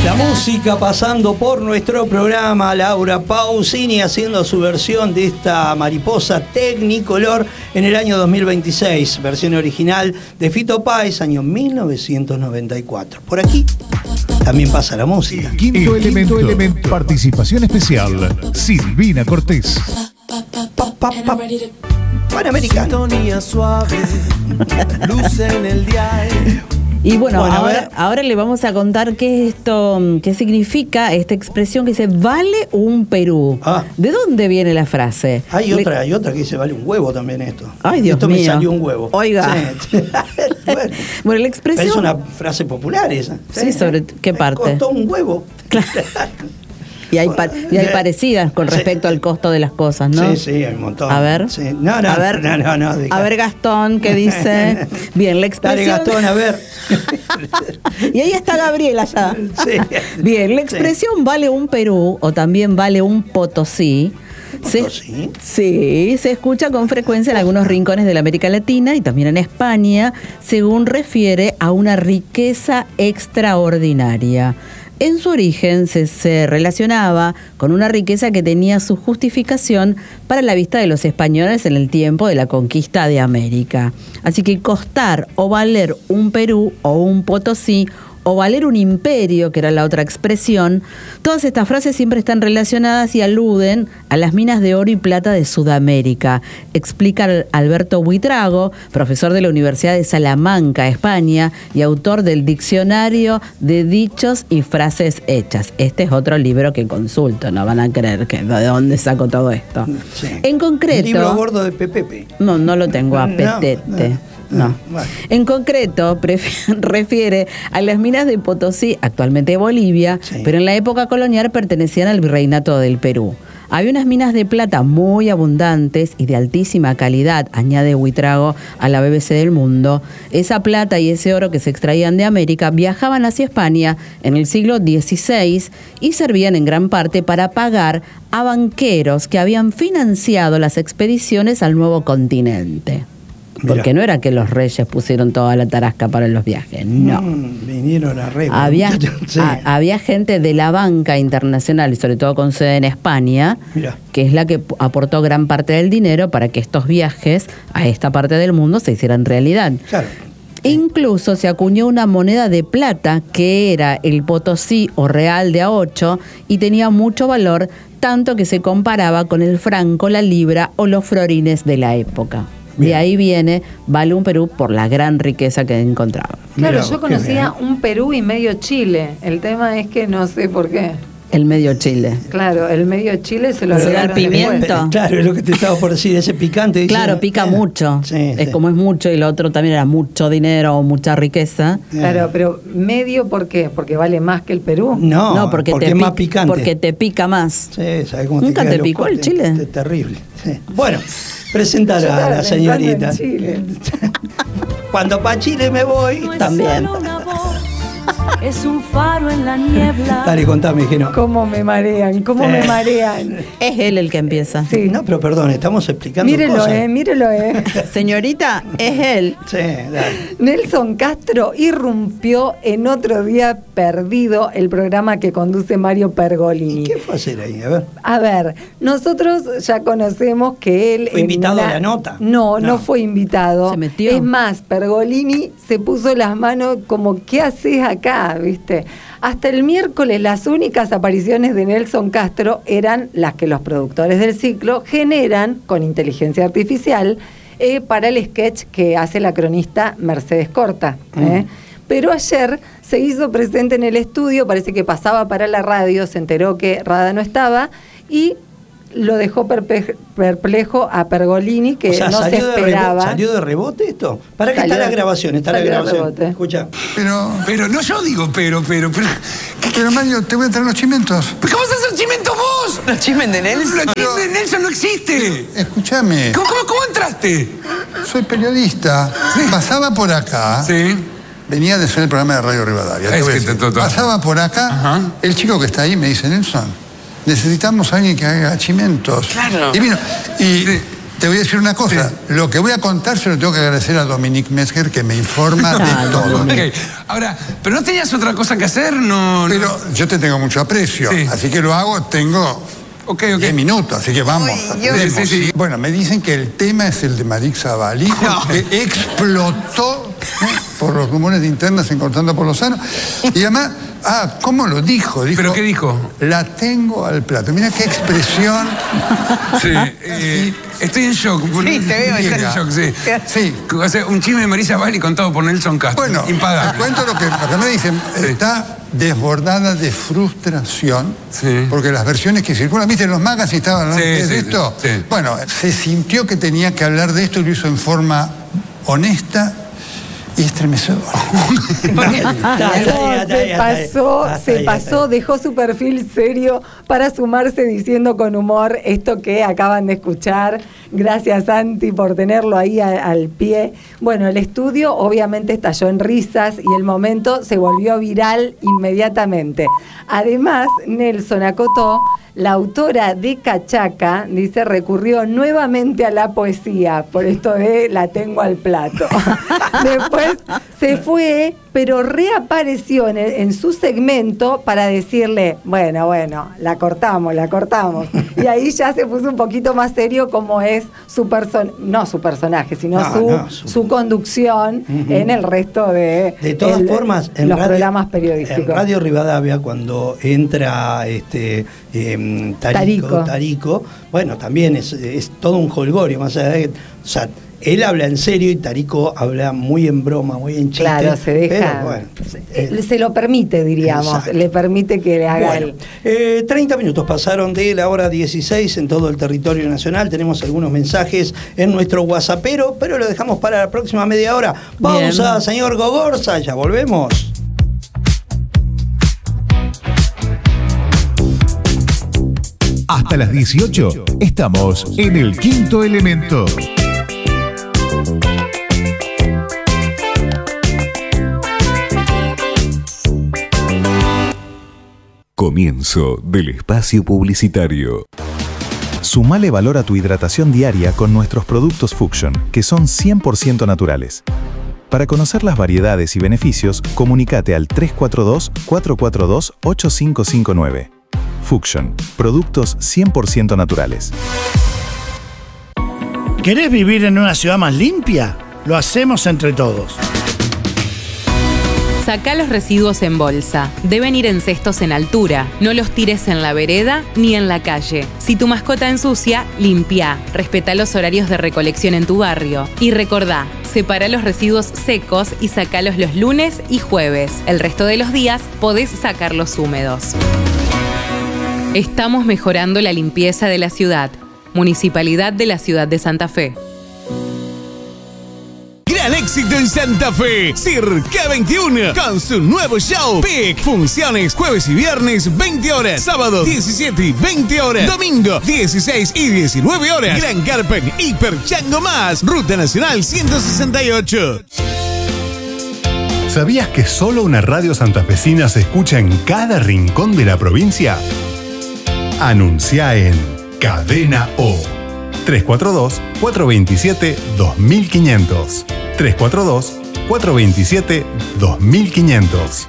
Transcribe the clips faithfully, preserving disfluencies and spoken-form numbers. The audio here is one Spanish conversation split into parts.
La música pasando por nuestro programa, Laura Pausini haciendo su versión de esta mariposa Technicolor en el año dos mil veintiséis, versión original de Fito Páez, año mil novecientos noventa y cuatro. Por aquí también pasa la música. Quinto, el elemento, quinto elemento, participación especial, Silvina Cortés. Pa, pa, pa. Panamericano. Sintonía suave, luz en el dial. Y bueno, Bueno, ahora, ahora le vamos a contar qué es esto, qué significa esta expresión que dice vale un Perú. Ah. ¿De dónde viene la frase? Hay Le- otra, hay otra que dice vale un huevo también esto. Ay, Dios esto mío. me salió un huevo. Oiga. Sí. Bueno, Bueno, la expresión... es una frase popular esa. Sí, ¿sobre qué Me parte? costó un huevo. Y hay, pa- y hay parecidas con Sí. respecto al costo de las cosas, ¿no? Sí, sí, hay un montón. A ver. Sí. No, no, a ver, no, no, no, diga. a ver, Gastón, ¿qué dice? Bien, la Dale, expresión... Gastón, a ver. Y ahí está Gabriela ya. Sí. Bien, la expresión vale un Perú o también vale un Potosí. Se- ¿Potosí? sí, se escucha con frecuencia en algunos rincones de la América Latina y también en España, según refiere a una riqueza extraordinaria. En su origen se, se relacionaba con una riqueza que tenía su justificación para la vista de los españoles en el tiempo de la conquista de América. Así que costar o valer un Perú o un Potosí o valer un imperio, que era la otra expresión, todas estas frases siempre están relacionadas y aluden a las minas de oro y plata de Sudamérica, explica Alberto Buitrago, profesor de la Universidad de Salamanca, España, y autor del Diccionario de Dichos y Frases Hechas. Este es otro libro que consulto, no van a creer que de dónde saco todo esto. Sí. En concreto... El libro gordo de Pepepe. No, no lo tengo a No, petete. no. No. Bueno. En concreto, pref- refiere a las minas de Potosí, actualmente Bolivia, Sí. pero en la época colonial pertenecían al virreinato del Perú. Había unas minas de plata muy abundantes y de altísima calidad, añade Buitrago a la B B C del Mundo. Esa plata y ese oro que se extraían de América viajaban hacia España en el siglo dieciséis y servían en gran parte para pagar a banqueros que habían financiado las expediciones al nuevo continente. Porque Mirá. no era que los reyes pusieron toda la tarasca para los viajes, no. Mm, vinieron a re. Había, Sí. a- había gente de la banca internacional, y sobre todo con sede en España, Mirá. que es la que p- aportó gran parte del dinero para que estos viajes a esta parte del mundo se hicieran realidad. Claro. Incluso se acuñó una moneda de plata que era el potosí o real de a ocho y tenía mucho valor, tanto que se comparaba con el franco, la libra o los florines de la época. De Bien. ahí viene vale un Perú por la gran riqueza que encontraba. Claro, Mirá yo vos, qué conocía bien. un Perú y medio Chile. El tema es que no sé por qué. El medio Chile. Claro, el medio Chile se lo ¿Será el agregaron pimiento? después. Pe- Claro, es lo que te estaba por decir, ese picante. dice, Claro, pica eh, mucho. Sí, es sí. como es mucho y lo otro también era mucho dinero o mucha riqueza. Claro, pero medio ¿por qué? Porque vale más que el Perú. No, No, porque, te es más pi- picante. Porque te pica más. Sí, ¿sabes cómo ¿Nunca queda te los picó el cortes? chile? Es terrible. Sí. Bueno, presenta Yo a estaba la pensando señorita. en Chile. Cuando pa' Chile me voy, No es también. solo una voz, es un faro en la niebla. Dale, contame que no. ¿Cómo me marean? ¿Cómo Sí. me marean? Es él el que empieza. Sí. No, pero perdón, estamos explicando Mírelo, cosas. eh, mírelo, eh. Señorita, es él. Sí, dale. Nelson Castro irrumpió en Otro Día Perdido, el programa que conduce Mario Pergolini. ¿Y qué fue a hacer ahí? A ver. A ver, nosotros ya conocemos que él... ¿Fue en invitado una- a la nota? No, no, No. fue invitado. ¿Se metió? Es más, Pergolini se puso las manos como, ¿qué haces acá? ¿Viste? Hasta el miércoles las únicas apariciones de Nelson Castro eran las que los productores del ciclo generan con inteligencia artificial eh, para el sketch que hace la cronista Mercedes Corta. ¿eh? Pero ayer se hizo presente en el estudio, parece que pasaba para la radio, se enteró que Rada no estaba y lo dejó perpe- perplejo a Pergolini, que O sea, no se salió, de esperaba. rebote, ¿salió de rebote esto? ¿Para qué Salió está la de- grabación? Está la salió de grabación. rebote. Escucha. Pero, Pero no yo digo pero, pero, pero. pero Mario, te voy a traer los chimentos. ¿Pero ¿Cómo vas a hacer chimento vos? ¿Los chismes de Nelson? El chisme de Nelson no existe. Escúchame, ¿Cómo, cómo, cómo entraste? soy periodista. Pasaba por acá. Sí. Venía de hacer el programa de Radio Rivadavia. te Es voy a que decir. te- te- te- Pasaba por acá. Ajá. El chico que está ahí me dice, Nelson, necesitamos a alguien que haga chimentos. Claro. Y vino. Y te voy a decir una cosa. Sí. Lo que voy a contar se lo tengo que agradecer a Dominique Metzger, que me informa de todo. Okay. Ahora, ¿pero no tenías otra cosa que hacer? No, Pero no. yo te tengo mucho aprecio, sí. así que lo hago, tengo... Okay, okay. diez minutos, así que vamos. Uy, sí, sí, sí. Bueno, me dicen que el tema es el de Marik Zavalí, no. que explotó ¿eh? por los rumores de internas encontrando por Lozano. Y además, ah, ¿cómo lo dijo? dijo ¿Pero qué dijo? La tengo al plato. Mira qué expresión. Sí, eh, estoy en shock. Sí, te veo. Estoy en shock, sí. Sí. O sea, un chisme de Marisa Zavalí contado por Nelson Castro. Bueno, impagable. te cuento lo que, lo que me dicen. Sí. Está desbordada de frustración, sí. porque las versiones que circulan, ¿viste? Los magazines estaban hablando sí, de sí, esto. Sí, sí. Bueno, se sintió que tenía que hablar de esto y lo hizo en forma honesta y estremecedora. Se pasó, se pasó, dejó su perfil serio para sumarse diciendo con humor esto que acaban de escuchar. Gracias, Santi, por tenerlo ahí a, al pie. Bueno, el estudio obviamente estalló en risas y el momento se volvió viral inmediatamente. Además, Nelson acotó, la autora de Cachaca, dice, recurrió nuevamente a la poesía, por esto de la tengo al plato. Después se fue, pero reapareció en, el, en su segmento para decirle, bueno, bueno, la cortamos, la cortamos. Y ahí ya se puso un poquito más serio como es su person no su personaje, sino no, su, no, su... su conducción uh-huh. en el resto de, de todas el, formas, en los radio, programas periodísticos. En Radio Rivadavia, cuando entra este eh, Tarico, Tarico. Tarico, bueno, también es, es todo un jolgorio, más allá de, o sea, él habla en serio y Tarico habla muy en broma, muy en chiste. Claro, se deja. Pero, bueno, eh, se lo permite, diríamos. Exacto. Le permite que le haga bueno, el... eh, treinta minutos pasaron de la hora dieciséis en todo el territorio nacional. Tenemos algunos mensajes en nuestro WhatsAppero, pero lo dejamos para la próxima media hora. Pausa, señor Gogorza, ya volvemos. Hasta las dieciocho estamos en El Quinto Elemento. Comienzo del espacio publicitario. Sumale valor a tu hidratación diaria con nuestros productos Fuction, que son cien por ciento naturales. Para conocer las variedades y beneficios, comunícate al tres cuatro dos, cuatro cuatro dos, ocho cinco cinco nueve. Fuction, productos cien por ciento naturales. ¿Querés vivir en una ciudad más limpia? Lo hacemos entre todos. Sacá los residuos en bolsa. Deben ir en cestos en altura. No los tires en la vereda ni en la calle. Si tu mascota ensucia, limpia. Respetá los horarios de recolección en tu barrio. Y recordá, separa los residuos secos y sacalos los lunes y jueves. El resto de los días podés sacarlos húmedos. Estamos mejorando la limpieza de la ciudad. Municipalidad de la Ciudad de Santa Fe. Gran éxito en Santa Fe, Circa veintiuno, con su nuevo show, Peak. Funciones jueves y viernes, veinte horas. Sábado, diecisiete y veinte horas. Domingo, dieciséis y diecinueve horas. Gran Carpen, Hiper Chango Más. Ruta Nacional ciento sesenta y ocho. ¿Sabías que solo una radio santafesina se escucha en cada rincón de la provincia? Anuncia en Cadena O. tres cuatro dos, cuatro dos siete, dos mil quinientos. tres cuatro dos, cuatro dos siete, dos mil quinientos.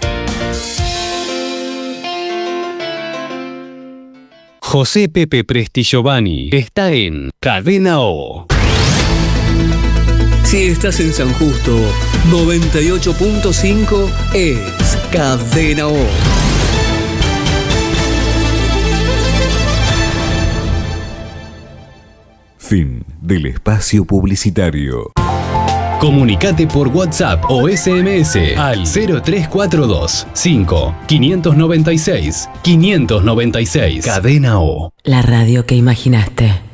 José Pepe Presti Giovanni está en Cadena O. Si estás en San Justo, noventa y ocho punto cinco es Cadena O. Fin del espacio publicitario. Comunicate por WhatsApp o S M S al cero tres cuatro dos, cinco, cinco nueve seis, cinco nueve seis. Cadena O. La radio que imaginaste.